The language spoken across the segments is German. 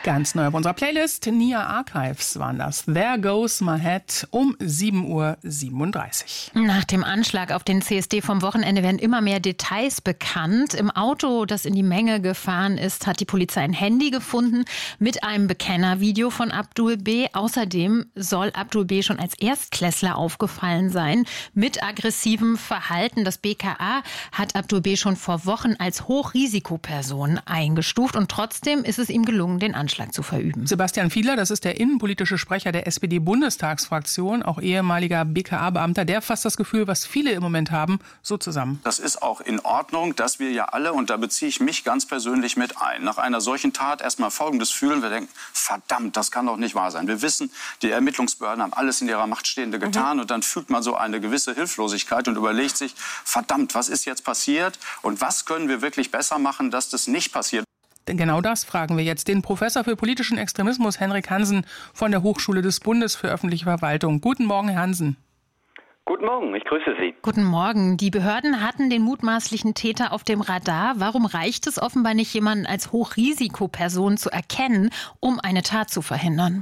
Ganz neu auf unserer Playlist, Nia Archives waren das. There Goes My Head um 7:37 Uhr. Nach dem Anschlag auf den CSD vom Wochenende werden immer mehr Details bekannt. Im Auto, das in die Menge gefahren ist, hat die Polizei ein Handy gefunden mit einem Bekennervideo von Abdul B. Außerdem soll Abdul B. schon als Erstklässler aufgefallen sein mit aggressivem Verhalten. Das BKA hat Abdul B. schon vor Wochen als Hochrisikoperson eingestuft und trotzdem ist es ihm gelungen, den Anschlag zu verüben. Sebastian Fiedler, das ist der innenpolitische Sprecher der SPD-Bundestagsfraktion, auch ehemaliger BKA-Beamter, der fasst das Gefühl, was viele im Moment haben, so zusammen. Das ist auch in Ordnung, dass wir ja alle, und da beziehe ich mich ganz persönlich mit ein, nach einer solchen Tat erstmal Folgendes fühlen. Wir denken, verdammt, das kann doch nicht wahr sein. Wir wissen, die Ermittlungsbehörden haben alles in ihrer Macht Stehende getan und dann fühlt man so eine gewisse Hilflosigkeit und überlegt sich, verdammt, was ist jetzt passiert und was können wir wirklich besser machen, dass das nicht passiert. Denn genau das fragen wir jetzt den Professor für politischen Extremismus Henrik Hansen von der Hochschule des Bundes für öffentliche Verwaltung. Guten Morgen, Herr Hansen. Guten Morgen, ich grüße Sie. Guten Morgen. Die Behörden hatten den mutmaßlichen Täter auf dem Radar. Warum reicht es offenbar nicht, jemanden als Hochrisikoperson zu erkennen, um eine Tat zu verhindern?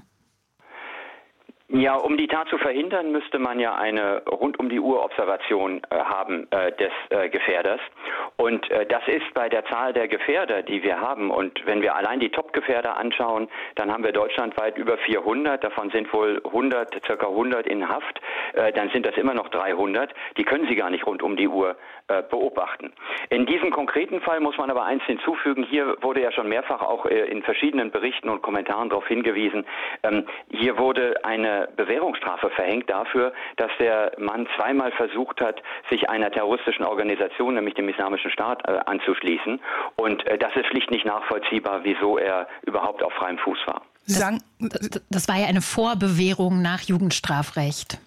Ja, um die Tat zu verhindern, müsste man ja eine Rund-um-die-Uhr-Observation haben des Gefährders. Und das ist bei der Zahl der Gefährder, die wir haben. Und wenn wir allein die Top-Gefährder anschauen, dann haben wir deutschlandweit über 400. Davon sind wohl circa 100 in Haft. Dann sind das immer noch 300. Die können Sie gar nicht rund um die Uhr beobachten. In diesem konkreten Fall muss man aber eins hinzufügen. Hier wurde ja schon mehrfach auch in verschiedenen Berichten und Kommentaren darauf hingewiesen. Hier wurde eine Bewährungsstrafe verhängt dafür, dass der Mann zweimal versucht hat, sich einer terroristischen Organisation, nämlich dem Islamischen Staat, anzuschließen. Und das ist schlicht nicht nachvollziehbar, wieso er überhaupt auf freiem Fuß war. Das war ja eine Vorbewährung nach Jugendstrafrecht.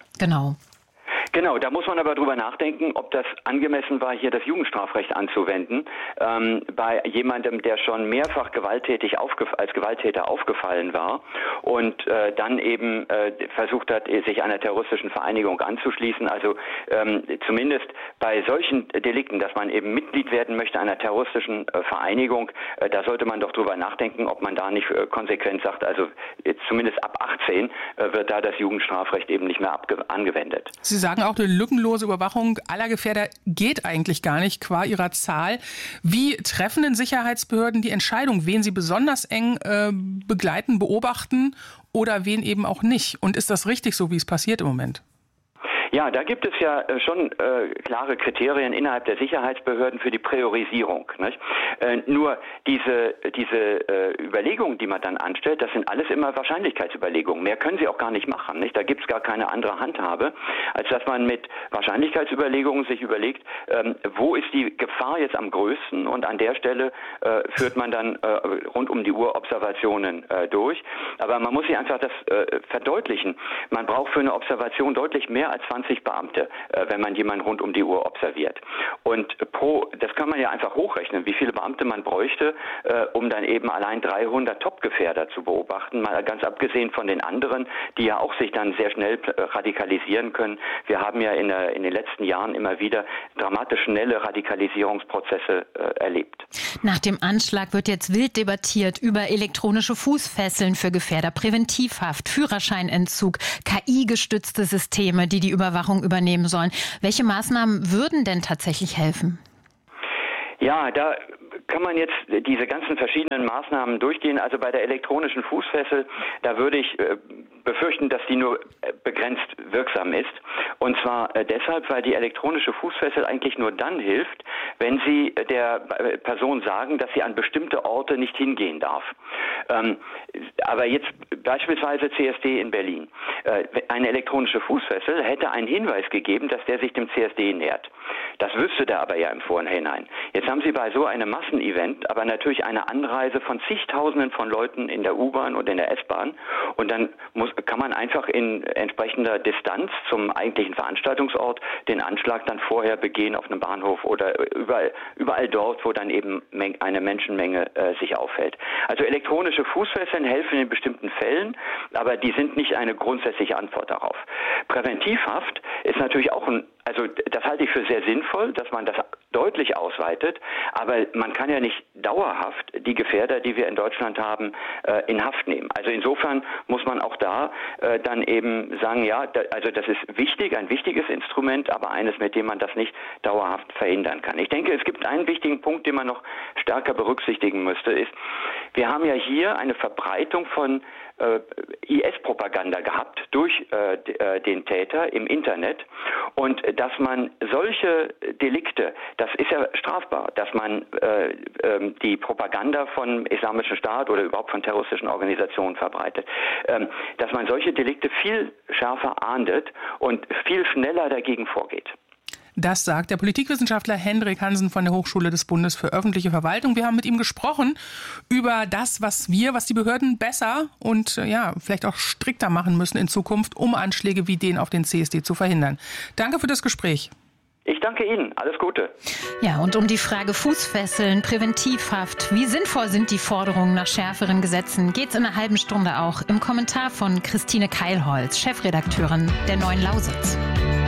Genau, da muss man aber drüber nachdenken, ob das angemessen war, hier das Jugendstrafrecht anzuwenden, bei jemandem, der schon mehrfach als Gewalttäter aufgefallen war und dann eben versucht hat, sich einer terroristischen Vereinigung anzuschließen. Also zumindest bei solchen Delikten, dass man eben Mitglied werden möchte einer terroristischen Vereinigung, da sollte man doch drüber nachdenken, ob man da nicht konsequent sagt, also jetzt zumindest ab 18 wird da das Jugendstrafrecht eben nicht mehr angewendet. Sie sagen auch, eine lückenlose Überwachung aller Gefährder geht eigentlich gar nicht, qua ihrer Zahl. Wie treffen denn Sicherheitsbehörden die Entscheidung, wen sie besonders eng begleiten, beobachten oder wen eben auch nicht? Und ist das richtig so, wie es passiert im Moment? Ja, da gibt es ja schon klare Kriterien innerhalb der Sicherheitsbehörden für die Priorisierung. Nicht? Nur diese Überlegungen, die man dann anstellt, das sind alles immer Wahrscheinlichkeitsüberlegungen. Mehr können sie auch gar nicht machen. Nicht? Da gibt es gar keine andere Handhabe, als dass man mit Wahrscheinlichkeitsüberlegungen sich überlegt, wo ist die Gefahr jetzt am größten, und an der Stelle führt man dann rund um die Uhr Observationen durch. Aber man muss sich einfach das verdeutlichen. Man braucht für eine Observation deutlich mehr als 20 Beamte, wenn man jemanden rund um die Uhr observiert. Und das kann man ja einfach hochrechnen, wie viele Beamte man bräuchte, um dann eben allein 300 Top-Gefährder zu beobachten, mal ganz abgesehen von den anderen, die ja auch sich dann sehr schnell radikalisieren können. Wir haben ja in den letzten Jahren immer wieder dramatisch schnelle Radikalisierungsprozesse erlebt. Nach dem Anschlag wird jetzt wild debattiert über elektronische Fußfesseln für Gefährder, Präventivhaft, Führerscheinentzug, KI-gestützte Systeme, die Überwachung übernehmen sollen. Welche Maßnahmen würden denn tatsächlich helfen? Ja, da kann man jetzt diese ganzen verschiedenen Maßnahmen durchgehen. Also bei der elektronischen Fußfessel, da würde ich befürchten, dass die nur begrenzt wirksam ist. Und zwar deshalb, weil die elektronische Fußfessel eigentlich nur dann hilft, wenn Sie der Person sagen, dass sie an bestimmte Orte nicht hingehen darf. Aber jetzt beispielsweise CSD in Berlin. Eine elektronische Fußfessel hätte einen Hinweis gegeben, dass der sich dem CSD nähert. Das wüsste der aber ja im Vorhinein. Jetzt haben Sie bei so einem Massenevent aber natürlich eine Anreise von zigtausenden von Leuten in der U-Bahn und in der S-Bahn, und dann kann man einfach in entsprechender Distanz zum eigentlichen Veranstaltungsort den Anschlag dann vorher begehen auf einem Bahnhof oder überall dort, wo dann eben eine Menschenmenge sich auffällt. Also elektronische Fußfesseln helfen in bestimmten Fällen, aber die sind nicht eine grundsätzliche Antwort darauf. Präventivhaft ist natürlich auch ein Also das halte ich für sehr sinnvoll, dass man das deutlich ausweitet. Aber man kann ja nicht dauerhaft die Gefährder, die wir in Deutschland haben, in Haft nehmen. Also insofern muss man auch da dann eben sagen, ja, also das ist wichtig, ein wichtiges Instrument, aber eines, mit dem man das nicht dauerhaft verhindern kann. Ich denke, es gibt einen wichtigen Punkt, den man noch stärker berücksichtigen müsste, ist, wir haben ja hier eine Verbreitung von IS-Propaganda gehabt durch den Täter im Internet und dass man solche Delikte, das ist ja strafbar, dass man die Propaganda von Islamischen Staat oder überhaupt von terroristischen Organisationen verbreitet, dass man solche Delikte viel schärfer ahndet und viel schneller dagegen vorgeht. Das sagt der Politikwissenschaftler Hendrik Hansen von der Hochschule des Bundes für öffentliche Verwaltung. Wir haben mit ihm gesprochen über das, was die Behörden besser und vielleicht auch strikter machen müssen in Zukunft, um Anschläge wie den auf den CSD zu verhindern. Danke für das Gespräch. Ich danke Ihnen. Alles Gute. Ja, und um die Frage Fußfesseln, Präventivhaft, wie sinnvoll sind die Forderungen nach schärferen Gesetzen, geht's in einer halben Stunde auch im Kommentar von Christine Keilholz, Chefredakteurin der Neuen Lausitz.